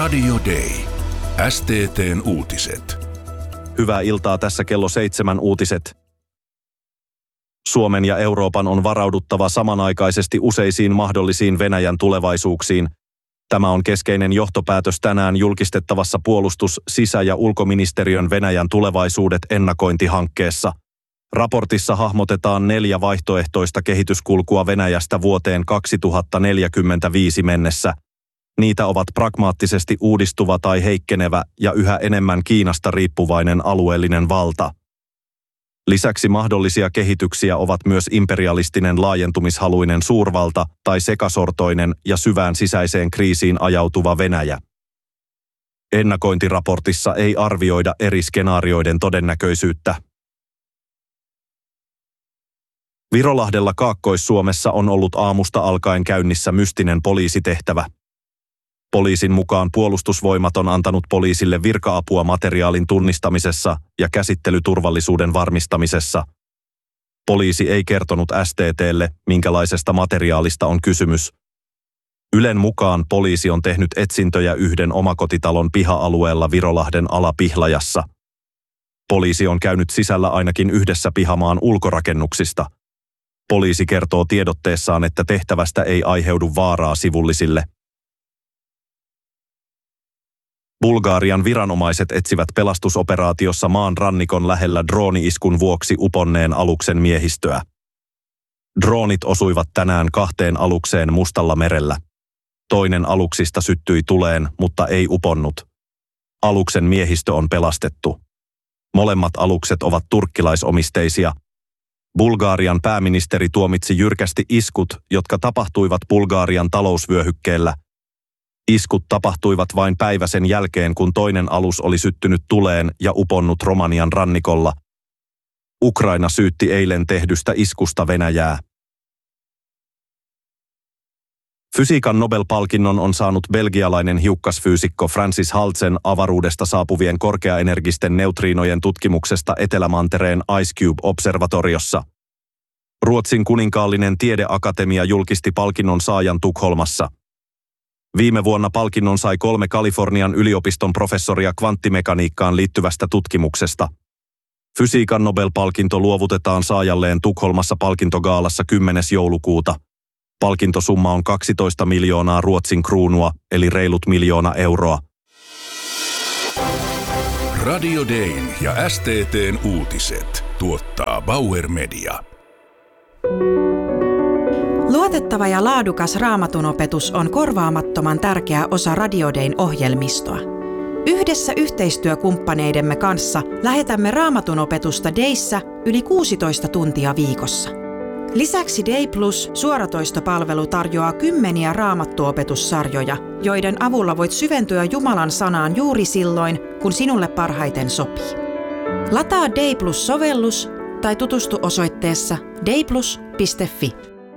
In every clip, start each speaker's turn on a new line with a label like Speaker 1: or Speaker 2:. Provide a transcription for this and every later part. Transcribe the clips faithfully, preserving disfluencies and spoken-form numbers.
Speaker 1: Radio Day. S T T:n uutiset.
Speaker 2: Hyvää iltaa, tässä kello seitsemän uutiset. Suomen ja Euroopan on varauduttava samanaikaisesti useisiin mahdollisiin Venäjän tulevaisuuksiin. Tämä on keskeinen johtopäätös tänään julkistettavassa puolustus-, sisä- ja ulkoministeriön Venäjän tulevaisuudet ennakointihankkeessa. Raportissa hahmotetaan neljä vaihtoehtoista kehityskulkua Venäjästä vuoteen kaksituhattaneljäkymmentäviisi mennessä. Niitä ovat pragmaattisesti uudistuva tai heikkenevä ja yhä enemmän Kiinasta riippuvainen alueellinen valta. Lisäksi mahdollisia kehityksiä ovat myös imperialistinen laajentumishaluinen suurvalta tai sekasortoinen ja syvään sisäiseen kriisiin ajautuva Venäjä. Ennakointiraportissa ei arvioida eri skenaarioiden todennäköisyyttä. Virolahdella Kaakkois-Suomessa on ollut aamusta alkaen käynnissä mystinen poliisitehtävä. Poliisin mukaan puolustusvoimat on antanut poliisille virka-apua materiaalin tunnistamisessa ja käsittelyturvallisuuden varmistamisessa. Poliisi ei kertonut S T T:lle, minkälaisesta materiaalista on kysymys. Ylen mukaan poliisi on tehnyt etsintöjä yhden omakotitalon piha-alueella Virolahden Ala-Pihlajassa. Poliisi on käynyt sisällä ainakin yhdessä pihamaan ulkorakennuksista. Poliisi kertoo tiedotteessaan, että tehtävästä ei aiheudu vaaraa sivullisille. Bulgarian viranomaiset etsivät pelastusoperaatiossa maan rannikon lähellä drooni-iskun vuoksi uponneen aluksen miehistöä. Droonit osuivat tänään kahteen alukseen Mustalla merellä. Toinen aluksista syttyi tuleen, mutta ei uponnut. Aluksen miehistö on pelastettu. Molemmat alukset ovat turkkilaisomisteisia. Bulgarian pääministeri tuomitsi jyrkästi iskut, jotka tapahtuivat Bulgarian talousvyöhykkeellä. Iskut tapahtuivat vain päivä sen jälkeen, kun toinen alus oli syttynyt tuleen ja uponnut Romanian rannikolla. Ukraina syytti eilen tehdystä iskusta Venäjää. Fysiikan Nobel-palkinnon on saanut belgialainen hiukkasfyysikko Francis Haltsen avaruudesta saapuvien korkeaenergisten neutriinojen tutkimuksesta Etelämantereen IceCube-observatoriossa. Ruotsin kuninkaallinen tiedeakatemia julkisti palkinnon saajan Tukholmassa. Viime vuonna palkinnon sai kolme Kalifornian yliopiston professoria kvanttimekaniikkaan liittyvästä tutkimuksesta. Fysiikan Nobel-palkinto luovutetaan saajalleen Tukholmassa palkintogaalassa kymmenes joulukuuta. Palkintosumma on kaksitoista miljoonaa Ruotsin kruunua, eli reilut miljoona euroa.
Speaker 1: Radio Dayn ja S T T:n uutiset tuottaa Bauer Media.
Speaker 3: Luotettava ja laadukas Raamatun opetus on korvaamattoman tärkeä osa Radio Dayn ohjelmistoa. Yhdessä yhteistyökumppaneidemme kanssa lähetämme Raamatun opetusta Dayssä yli kuusitoista tuntia viikossa. Lisäksi Day Plus suoratoistopalvelu tarjoaa kymmeniä raamattuopetussarjoja, joiden avulla voit syventyä Jumalan sanaan juuri silloin, kun sinulle parhaiten sopii. Lataa Day Plus-sovellus tai tutustu osoitteessa dayplus piste fi.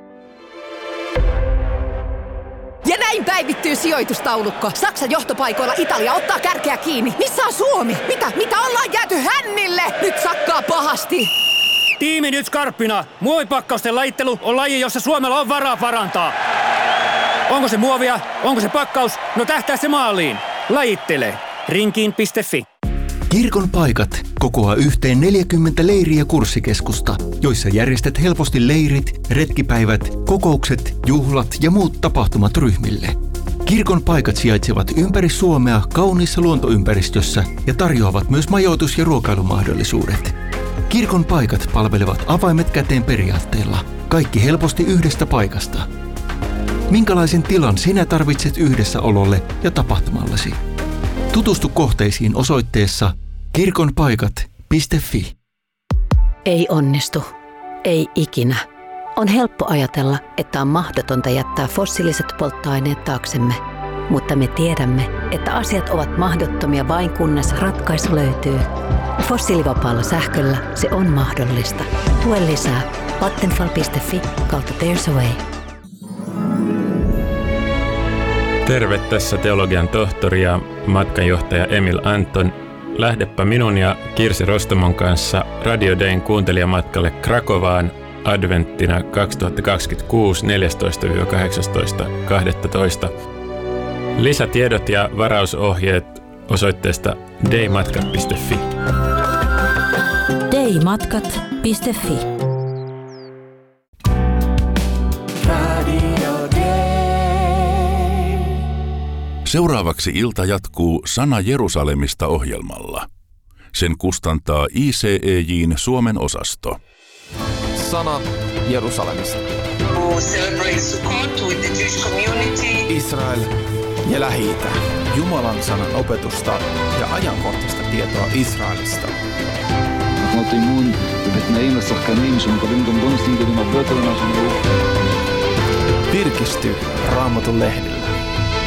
Speaker 4: Ja näin päivittyy sijoitustaulukko. Saksan johtopaikoilla Italia ottaa kärkeä kiinni. Missä on Suomi? Mitä? Mitä ollaan jääty hännille? Nyt sakkaa pahasti.
Speaker 5: Tiimi nyt skarppina. Muovipakkausten lajittelu on laji, jossa Suomella on varaa parantaa. Onko se muovia? Onko se pakkaus? No tähtää se maaliin. Lajittele. rinkiin piste fi.
Speaker 6: Kirkon paikat kokoaa yhteen neljäkymmentä leiriä kurssikeskusta, joissa järjestät helposti leirit, retkipäivät, kokoukset, juhlat ja muut tapahtumat ryhmille. Kirkon paikat sijaitsevat ympäri Suomea kauniissa luontoympäristössä ja tarjoavat myös majoitus- ja ruokailumahdollisuudet. Kirkon paikat palvelevat avaimet käteen periaatteella. Kaikki helposti yhdestä paikasta. Minkälaisen tilan sinä tarvitset yhdessäololle ja tapahtumallesi? Tutustu kohteisiin osoitteessa kirkonpaikat piste fi.
Speaker 7: Ei onnistu. Ei ikinä. On helppo ajatella, että on mahdotonta jättää fossiiliset polttoaineet taaksemme. Mutta me tiedämme, että asiat ovat mahdottomia vain kunnes ratkaisu löytyy. Fossiilivapaalla sähköllä se on mahdollista. Tue lisää vattenfall piste fi kautta There's a Way.
Speaker 8: Terve, tässä teologian tohtori ja matkanjohtaja Emil Anton. Lähdepä minun ja Kirsi Rostomon kanssa Radio Dayn kuuntelijamatkalle Krakovaan adventtina kaksituhattakaksikymmentäkuusi neljästoista kahdeksastoista kahdestoista. Lisätiedot ja varausohjeet osoitteesta deimatkat piste fi.
Speaker 7: deimatkat piste fi.
Speaker 1: Seuraavaksi ilta jatkuu Sana Jerusalemista -ohjelmalla. Sen kustantaa I C E J:n Suomen osasto.
Speaker 9: Sana Jerusalemista. Israel ja Lähi-itä. Jumalan sanan opetusta ja ajankohtaista tietoa Israelista. Virkisty Raamatun lehdellä.